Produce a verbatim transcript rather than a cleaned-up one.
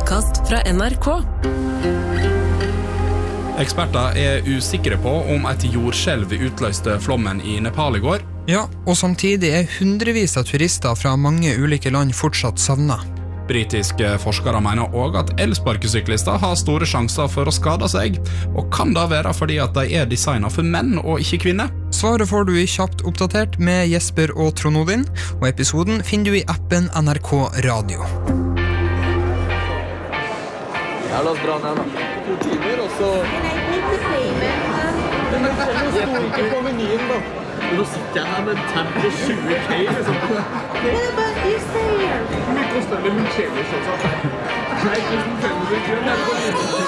podcast fra N R K. Eksperter er usikre på om et jordskjelv utløste flommen i Nepal i går. Ja, og samtidig er hundrevis av turister fra mange ulike land fortsatt savnet. Britiske forskere mener også at elsparkesyklister har store sjanser for å skade seg, og kan da være fordi at de er designet for menn og ikke kvinner? Svaret får du i Kjapt oppdatert med Jesper og Trond Odin, og episoden finner du i appen N R K Radio. Ja, la oss dra ned da. To timer, og så... Men det sto ikke på menyen da. Nå sitter jeg her med en tab på tjue K, liksom. Hvor mye koster det med lunsjelig, sånn? Nei, tusen fem hundre kroner.